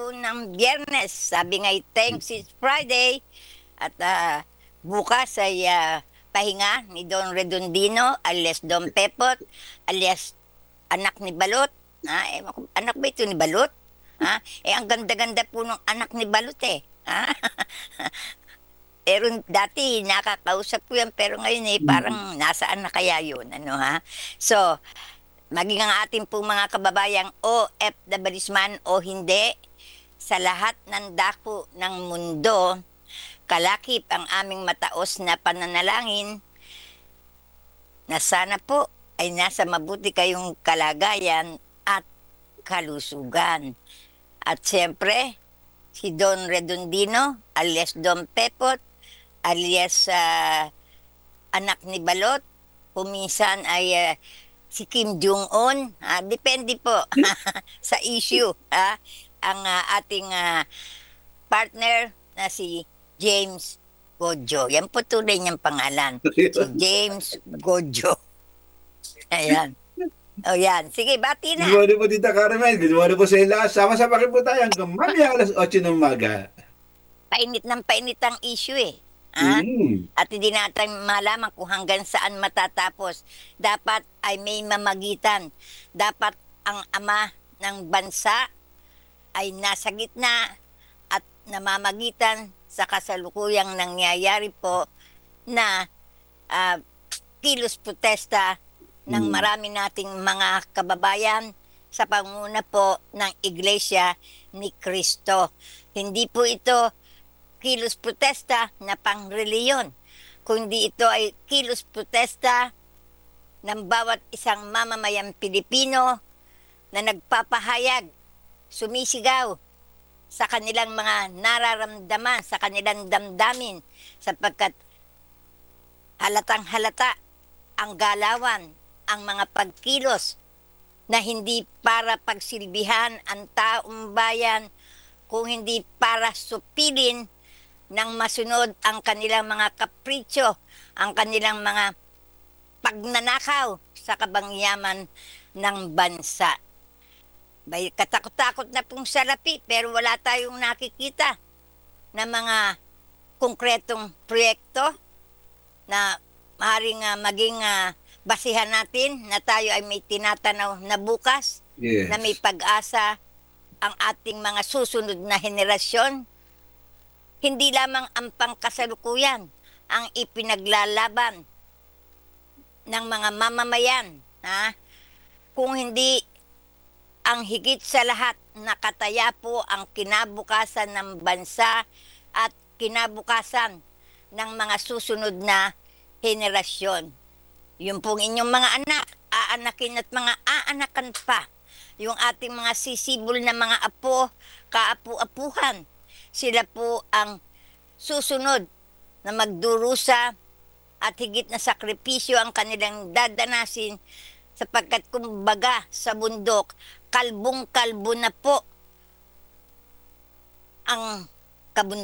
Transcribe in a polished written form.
po ng Biyernes. Sabi nga, thanks it's Friday. At bukas ay pahinga ni Don Redondino alias Don Pepot alias anak ni Balot. Anak ba ito ni Balot? Ang ganda-ganda po ng anak ni Balot eh. Pero dati nakakausap ko yan pero ngayon parang nasaan na kaya yun, ano ha? So, maging ang ating pong mga kababayang OFWs man o hindi, sa lahat ng dako ng mundo, kalakip ang aming mataos na pananalangin na sana po ay nasa mabuti kayong kalagayan at kalusugan. At siyempre, si Don Redondino alias Don Pepot alias anak ni Balot, kuminsan ay si Kim Jong-un, depende po sa issue. Ang ating partner na si James Gojo. Yan po tunay niyang pangalan. Si James Gojo. Ayan. O yan. Sige, bati na. Good morning po, Tita Carmen. Good morning po sa ila. Sama-sama rin po tayo hanggang mamaya alas 8 ng umaga. Painit ng painit ang issue eh. At hindi natin malaman kung hanggang saan matatapos. Dapat ay may mamagitan. Dapat ang ama ng bansa ay nasa gitna at namamagitan sa kasalukuyang nangyayari po na kilos protesta ng marami nating mga kababayan sa panguna po ng Iglesia ni Cristo. Hindi po ito kilos protesta na pangreliyon, kundi ito ay kilos protesta ng bawat isang mamamayang Pilipino na nagpapahayag, sumisigaw sa kanilang mga nararamdaman, sa kanilang damdamin, sapagkat halatang halata ang galawan, ang mga pagkilos na hindi para pagsilbihan ang taong bayan, kung hindi para supilin ng masunod ang kanilang mga kapritsyo, ang kanilang mga pagnanakaw sa kabangyaman ng bansa. May katakot-takot na pong salapi pero wala tayong nakikita na mga konkretong proyekto na maaaring maging basihan natin na tayo ay may tinatanaw na bukas, na may pag-asa ang ating mga susunod na henerasyon. Hindi lamang ang pangkasalukuyan ang ipinaglalaban ng mga mamamayan, kung hindi ang higit sa lahat nakataya po ang kinabukasan ng bansa at kinabukasan ng mga susunod na henerasyon. Yung pong inyong mga anak, aanakin at mga aanakan pa, yung ating mga sisibol na mga apo, kaapu-apuhan, sila po ang susunod na magdurusa at higit na sakripisyo ang kanilang dadanasin sapagkat kumbaga sa bundok, kalbong-kalbo na po ang kabundok.